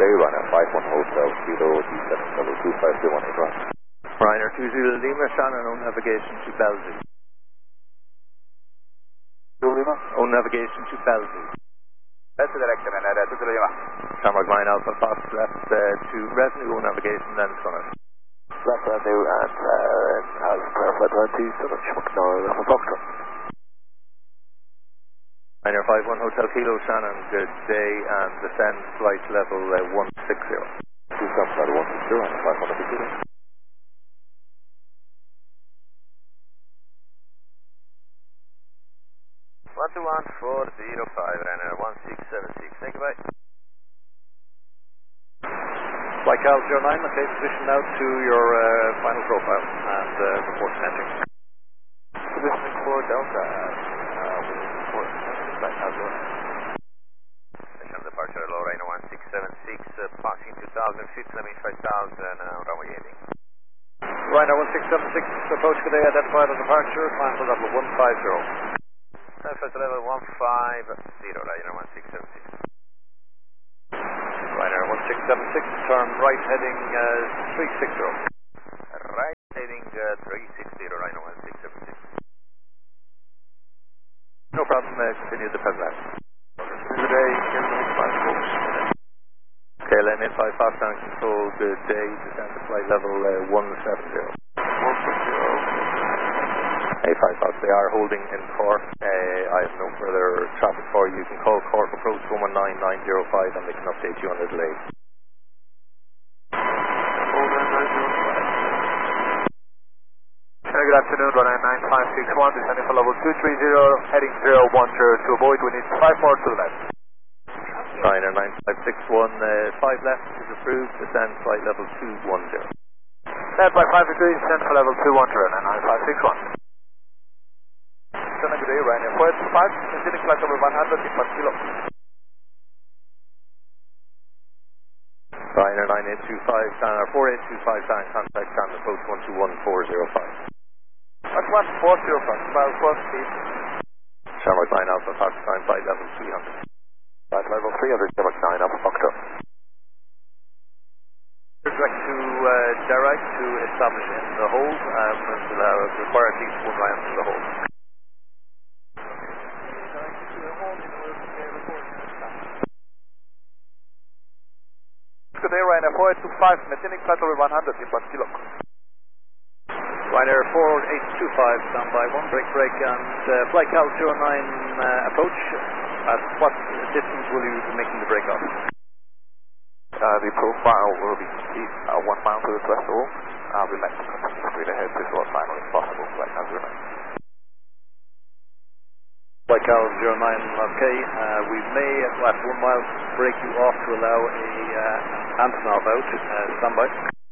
day, Ryanair 51 Hotel Kilo descending level 25018 right. Ryanair 20 Lima, Shannon, own navigation to Bellevue. Lima? Own navigation to Bellevue. That's the direction, and that's the Lima. Shamrock 9 Alpha Fox left to Revenue, own navigation, then Summit. Left Revenue and has clarified 20, Summit, Shamrock 9 Alpha Foxtrot. Ryanair 51 Hotel Kilo, Shannon, good day, and descend flight level 160. Descend flight 160, and 500 Kilo. 121-405, Ryanair 1676, thank you, bye. Flight Cal 09, okay, position now to your final profile, and report landing. Positioning for Delta, we report landing, Flight Cal 09. Station departure low, Ryanair 1676, passing 2,000 feet, Fleming 5000, runway heading. Ryanair 1676, approach today, identified as departure, climb to level 150. First level 150, Ryanair 1676. Ryanair 1676, turn right heading 360. Right heading 360, Ryanair 1676. No problem, continue the present. Today, KLM 85 folks. KLM 85 fast down control, good day, descend to flight level 170. 160. 85 Fox, they are holding in Cork. I have no further traffic for you. You can call Cork approach 119905 and they can update you on the delay. 11905. Good afternoon, Ryanair 9561, descending for level 230, heading 010 to avoid, we need 5 more to the left. Ryanair 9561, 5 left is approved, descend flight level 210. Left by 5 degrees, descend for level 210, Ryanair 9561. Good day, Ryanair 485, continuing flight over 100 in per kilo. Ryanair 9825, Ryanair 4825, down contact channel approach 121405. That's 1405, about 12 feet. Shamrock 9 Alpha Fox, climb flight level 300. Flight level 300, Shamrock 9 Alpha Foxtrot. Direct to direct to establish in the hold, will require at least 1 round to the hold. Good day, Ryanair 4825, maintaining flight over 100 in per kilo. Ryanair 4825, standby 1, break, and flight Cal 09 approach. At what distance will you be making the break off? The profile will be 1 mile to the threshold. We'd like to continue straight ahead to short final if possible, flight Cal 09. Flight Cal 09, okay. We may, at 1 mile, break you off to allow a Antonov out. Standby.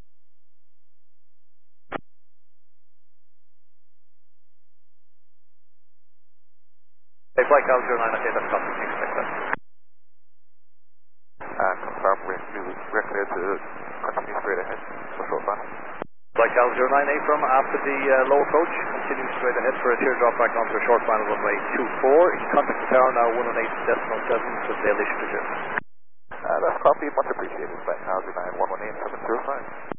Hey, Flight Cal 09, okay, that's copy. Expect that. Confirm we're clear to continue straight ahead for short final. Flight Cal 09, from after the low approach, continue straight ahead for a teardrop back onto a short final runway 24. In contact with tower now 118.7 with daily schedule. That's copy, much appreciated. Flight Cal 09, 118.705.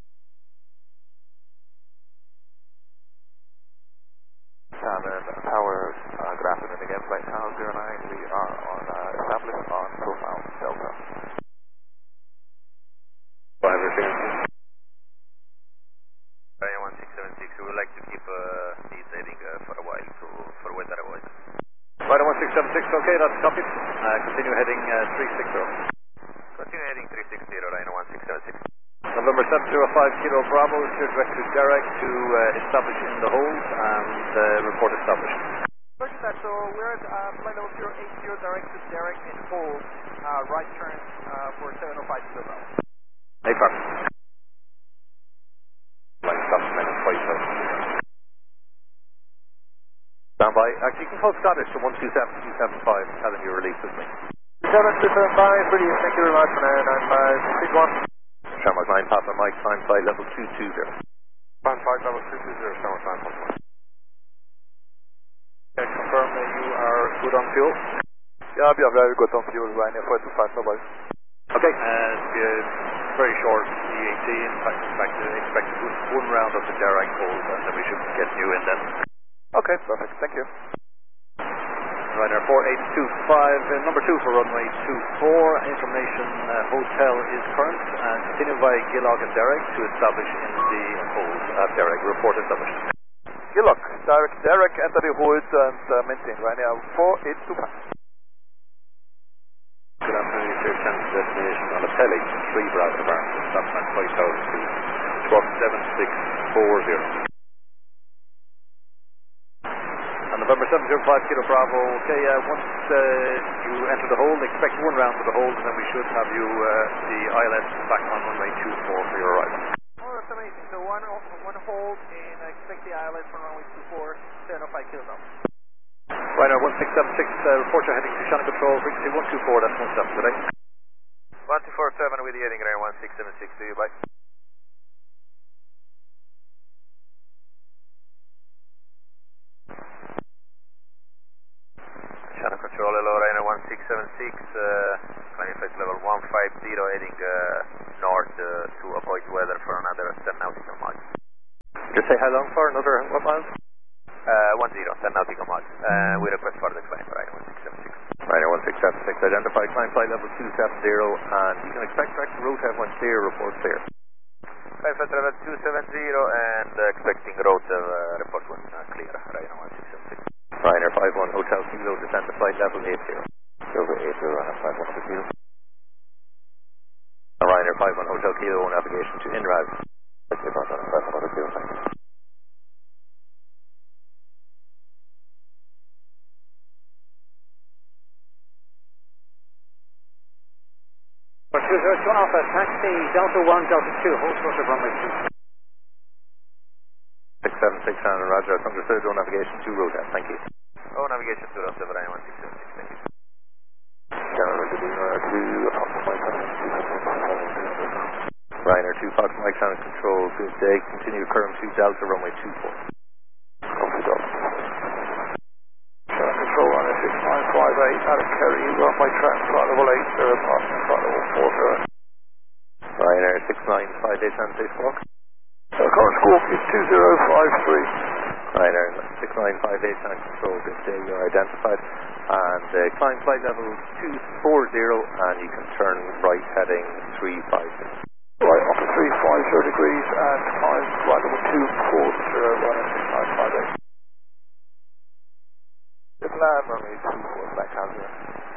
Shannon Towers, good afternoon again, Flight Cal 09. We are on established on profile Delta. Ryanair 1676, we would like to keep speed heading for a while for weather avoidance. Ryanair 1676, okay, that's copied. Continue heading 360. Continue heading 360, Ryanair 1676. November 705 Kilo Bravo is here direct to Derek to establish in the hold and report established. Roger that, so we're at flight level 080 direct to Derek in hold, right turn for 705 Kilo Bravo. Hey, Park. Flight stop minute 5 Standby. Actually, you can call Scottish to 127275, tell them you release with me. 7275, brilliant, thank you very much, and 961. Shamrock 9 Papa Mike, climb flight level 220. Climb flight level 220, Shamrock 9 Papa Mike. Can I confirm that you are good on fuel? Yeah, we are very good on fuel, Ryanair 425, bye-bye. Okay. And very short EAT. In fact, expect one round of the Derek hold, and then we should get you in then. Okay, perfect. Thank you. Ryanair 4825, number 2 for runway 24. Information hotel is current, and continue by Gillock and Derek to establish in the hold at Derek. Report established. Gillock, direct Derek, enter the hold and maintain Ryanair 4825. Good afternoon, sir. Send to destination on the Pelly, 3 Bravo Barnes, stop at 5,000 feet, squawk 7640. November 705 Kilo Bravo. Okay, once you enter the hold, expect one round to the hold, and then we should have you the ILS back on runway 24 for your arrival. Oh, that's amazing. So one hold, and I expect the ILS on runway 24, 705 Kilo Bravo. Ryanair 1676, report you're heading to Shannon Control, frequency 124, that's 17 today. 1247 with the heading Ryanair 1676 to you, bye. Shannon Control, hello, Ryanair 1676, climbing flight level 150, heading north to avoid weather for another 10 nautical miles. Just say how long for, another what miles? 10 nautical miles. We request for the climb, Ryanair 1676. Ryanair 1676, identify climb flight level 270, and you can expect direct to route when clear, report clear. Climb flight level 270, and expecting route report when clear, Ryanair 1676. Ryanair 51 Hotel Kilo, descend to flight level 80. Over 80, Ryanair 51 Hotel Kilo. Ryanair 51 Hotel Kilo, navigation to INRAS. Alpha, taxi Delta 1, Delta 2, hold short of runway 2. 676 and Roger, understood, no navigation to route, thank you. Oh, navigation to route, Ryanair 1676, thank you. Ryanair 2 Fox Mike Shannon Control, good day, continue current to Delta, runway 24. Copy, Delta. Shannon Control, Ryanair 6958, out of Kerry, runway track, flight level 8, zero, passing flight level 40. Ryanair 6958 and safe walk. Current Scorpion 2053. Ryanair 6958 and control, good day, you're identified. And climb flight level 240, and you can turn right heading 350. Right, off at 350 degrees, and climb flight level 240, Ryanair 6958. Good land, runway 24, back out here.